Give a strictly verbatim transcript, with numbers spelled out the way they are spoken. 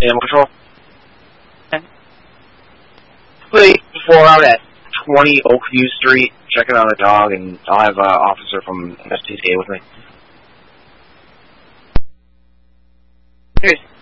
Animal Control. Wait, before out at twenty Oakview Street, checking on a dog, and I'll have an uh, officer from S T C A with me. Here's